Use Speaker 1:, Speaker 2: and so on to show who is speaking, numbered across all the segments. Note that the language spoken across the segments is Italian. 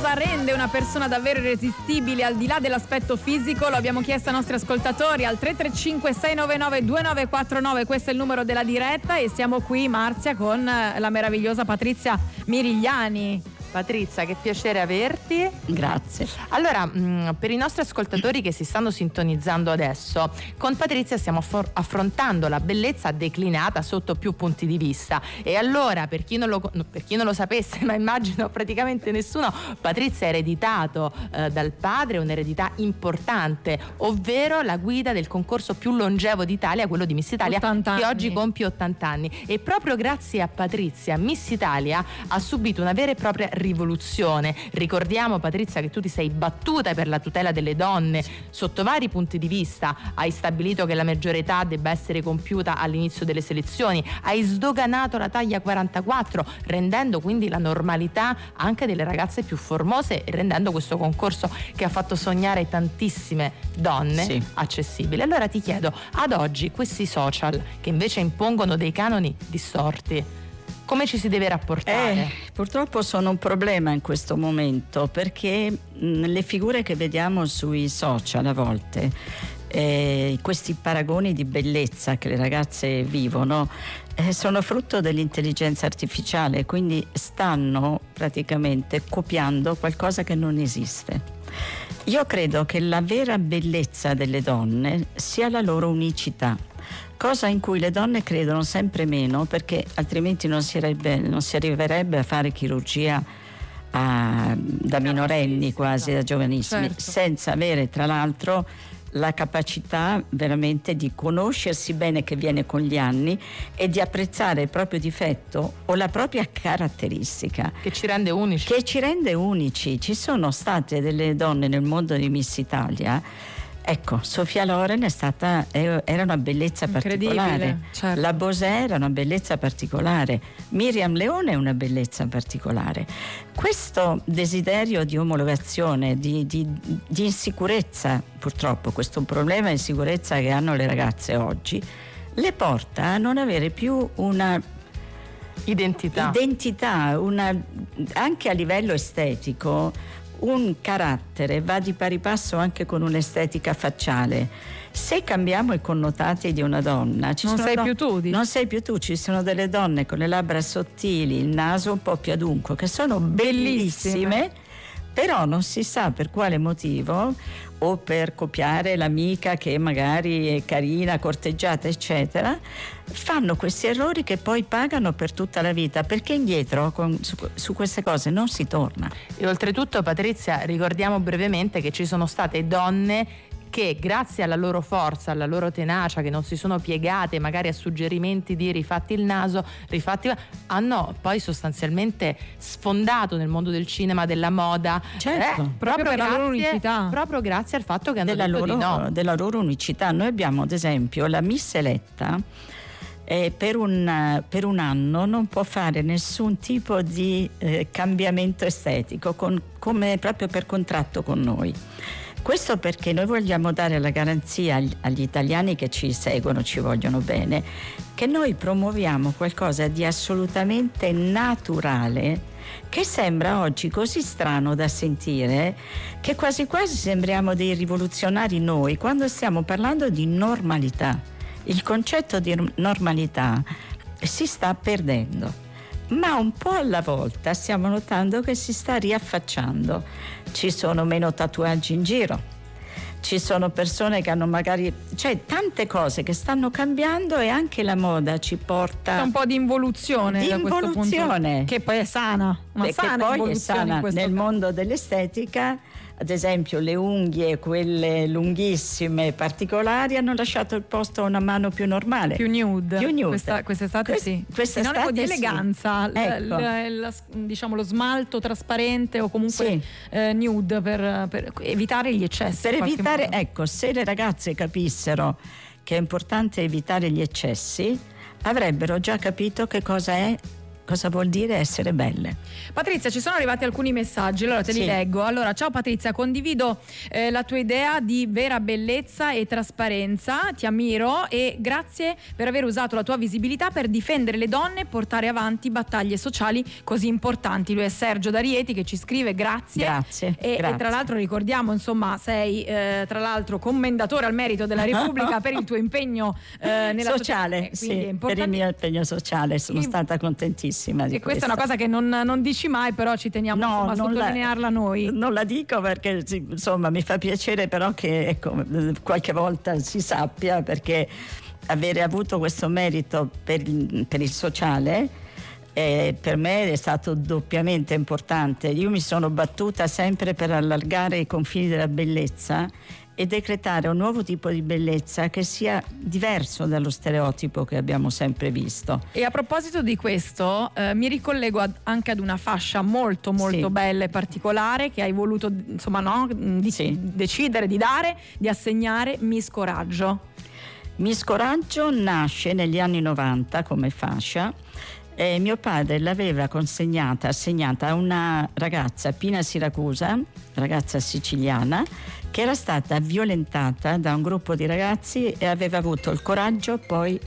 Speaker 1: cosa rende una persona davvero irresistibile al di là dell'aspetto fisico? Lo abbiamo chiesto ai nostri ascoltatori al 335 699 2949, questo è il numero della diretta, e siamo qui, Marzia, con la meravigliosa Patrizia Mirigliani.
Speaker 2: Patrizia, che piacere averti.
Speaker 3: Grazie.
Speaker 2: Allora, per i nostri ascoltatori che si stanno sintonizzando adesso, con Patrizia stiamo affrontando la bellezza declinata sotto più punti di vista. E allora, per chi non lo sapesse, ma immagino praticamente nessuno, Patrizia ha ereditato dal padre un'eredità importante, ovvero la guida del concorso più longevo d'Italia, quello di Miss Italia, che oggi compie 80 anni. E proprio grazie a Patrizia, Miss Italia ha subito una vera e propria rivoluzione. Ricordiamo, Patrizia, che tu ti sei battuta per la tutela delle donne sotto vari punti di vista. Hai stabilito che la maggiore età debba essere compiuta all'inizio delle selezioni, hai sdoganato la taglia 44, rendendo quindi la normalità anche delle ragazze più formose e rendendo questo concorso che ha fatto sognare tantissime donne accessibile. Allora ti chiedo, ad oggi questi social che invece impongono dei canoni distorti, come ci si deve rapportare?
Speaker 3: Purtroppo sono un problema in questo momento, perché le figure che vediamo sui social a volte, questi paragoni di bellezza che le ragazze vivono, sono frutto dell'intelligenza artificiale, quindi stanno praticamente copiando qualcosa che non esiste. Io credo che la vera bellezza delle donne sia la loro unicità, cosa in cui le donne credono sempre meno, perché altrimenti non si arriverebbe a fare chirurgia da minorenni, quasi da giovanissimi, senza avere tra l'altro la capacità veramente di conoscersi bene, che viene con gli anni, e di apprezzare il proprio difetto o la propria caratteristica
Speaker 2: che ci rende unici.
Speaker 3: Ci sono state delle donne nel mondo di Miss Italia. Ecco, Sofia Loren era una bellezza particolare,
Speaker 1: certo.
Speaker 3: La Bosè era una bellezza particolare, Miriam Leone è una bellezza particolare. Questo desiderio di omologazione, di insicurezza, purtroppo questo problema di insicurezza che hanno le ragazze oggi, le porta a non avere più una identità, anche a livello estetico. Un carattere va di pari passo anche con un'estetica facciale. Se cambiamo i connotati di una donna, non sei più tu, ci sono delle donne con le labbra sottili, il naso un po' più adunco, che sono bellissime, però non si sa per quale motivo, o per copiare l'amica che magari è carina, corteggiata, eccetera, fanno questi errori che poi pagano per tutta la vita, perché indietro su queste cose non si torna.
Speaker 2: E oltretutto, Patrizia, ricordiamo brevemente che ci sono state donne che grazie alla loro forza, alla loro tenacia, che non si sono piegate magari a suggerimenti di rifatti il naso, hanno poi sostanzialmente sfondato nel mondo del cinema, della moda,
Speaker 1: proprio per la loro unicità,
Speaker 2: proprio grazie al fatto che hanno detto di no.
Speaker 3: Della loro unicità. Noi abbiamo ad esempio la Miss eletta, per un anno non può fare nessun tipo di cambiamento estetico, come proprio per contratto con noi. Questo perché noi vogliamo dare la garanzia agli italiani che ci seguono, ci vogliono bene, che noi promuoviamo qualcosa di assolutamente naturale, che sembra oggi così strano da sentire, che quasi quasi sembriamo dei rivoluzionari noi, quando stiamo parlando di normalità. Il concetto di normalità si sta perdendo. Ma un po' alla volta stiamo notando che si sta riaffacciando. Ci sono meno tatuaggi in giro, ci sono persone che hanno magari, tante cose che stanno cambiando, e anche la moda ci porta
Speaker 1: un po' di involuzione da questo punto, che poi è sana,
Speaker 3: poi è sana nel mondo dell'estetica. Ad esempio le unghie, quelle lunghissime, particolari, hanno lasciato il posto a una mano più normale,
Speaker 1: più nude. Quest'estate sì.
Speaker 3: Quest'estate
Speaker 1: un po' di eleganza,
Speaker 3: ecco.
Speaker 1: diciamo lo smalto trasparente o comunque nude per evitare gli eccessi.
Speaker 3: Per evitare, se le ragazze capissero che è importante evitare gli eccessi, avrebbero già capito che cosa è cosa vuol dire essere belle.
Speaker 1: Patrizia, ci sono arrivati alcuni messaggi, allora te li leggo. Allora, ciao Patrizia, condivido la tua idea di vera bellezza e trasparenza, ti ammiro e grazie per aver usato la tua visibilità per difendere le donne e portare avanti battaglie sociali così importanti. Lui è Sergio D'Arieti che ci scrive grazie. E tra l'altro ricordiamo, insomma, sei tra l'altro commendatore al merito della Repubblica per il tuo impegno nella
Speaker 3: sociale, per il mio impegno sociale sono stata contentissima di
Speaker 1: questa è una cosa che non dici mai, però ci teniamo a sottolinearla noi.
Speaker 3: Non la dico perché insomma mi fa piacere, però che ecco, qualche volta si sappia, perché avere avuto questo merito per il sociale per me è stato doppiamente importante. Io mi sono battuta sempre per allargare i confini della bellezza e decretare un nuovo tipo di bellezza che sia diverso dallo stereotipo che abbiamo sempre visto.
Speaker 1: E a proposito di questo, mi ricollego anche ad una fascia molto bella e particolare che hai voluto, insomma, decidere di dare, di assegnare, Miss Coraggio.
Speaker 3: Miss Coraggio nasce negli anni 90 come fascia. Mio padre l'aveva assegnata a una ragazza, Pina Siracusa, ragazza siciliana, che era stata violentata da un gruppo di ragazzi e aveva avuto il coraggio poi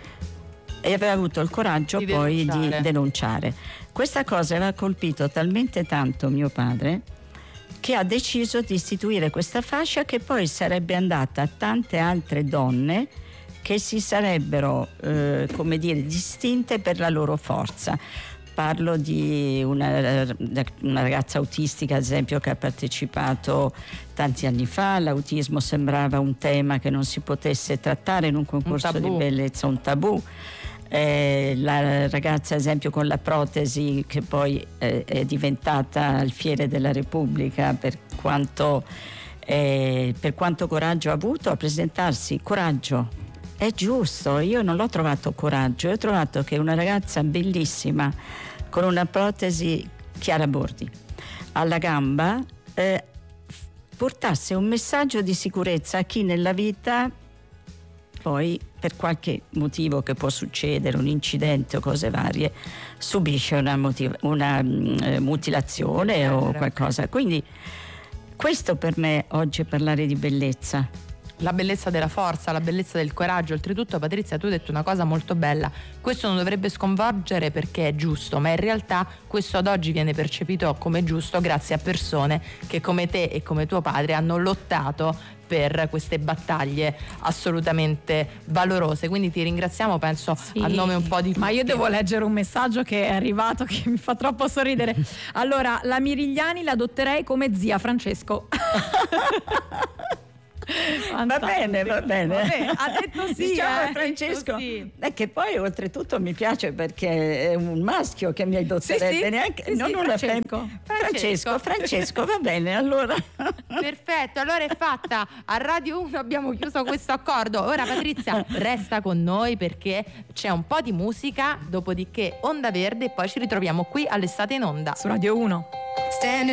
Speaker 3: di denunciare. Questa cosa aveva colpito talmente tanto mio padre che ha deciso di istituire questa fascia, che poi sarebbe andata a tante altre donne che si sarebbero distinte per la loro forza. Parlo di una ragazza autistica, ad esempio, che ha partecipato tanti anni fa. L'autismo sembrava un tema che non si potesse trattare in un concorso di bellezza, un tabù. La ragazza, ad esempio, con la protesi, che poi è diventata alfiere della Repubblica, per quanto coraggio ha avuto a presentarsi. Coraggio è giusto, io non l'ho trovato coraggio, ho trovato che una ragazza bellissima con una protesi Chiara Bordi alla gamba portasse un messaggio di sicurezza a chi nella vita poi, per qualche motivo che può succedere, un incidente o cose varie, subisce una mutilazione o qualcosa. Quindi questo per me oggi è parlare di bellezza.
Speaker 2: La bellezza della forza, la bellezza del coraggio. Oltretutto, Patrizia, tu hai detto una cosa molto bella: questo non dovrebbe sconvolgere perché è giusto, ma in realtà questo ad oggi viene percepito come giusto grazie a persone che come te e come tuo padre hanno lottato per queste battaglie assolutamente valorose. Quindi ti ringraziamo, penso, a nome un po' di tutti.
Speaker 1: Ma io devo leggere un messaggio che è arrivato che mi fa troppo sorridere. Allora, la Mirigliani la adotterei come zia Francesco.
Speaker 3: Va bene.
Speaker 1: Vabbè, ha detto sì,
Speaker 3: diciamo Francesco. È che poi oltretutto mi piace perché è un maschio che mi adotterebbe, neanche non una Francesco, va bene, allora.
Speaker 2: Perfetto, allora è fatta. A Radio 1 abbiamo chiuso questo accordo. Ora Patrizia resta con noi perché c'è un po' di musica, dopodiché Onda Verde e poi ci ritroviamo qui all'Estate in Onda
Speaker 1: su Radio 1.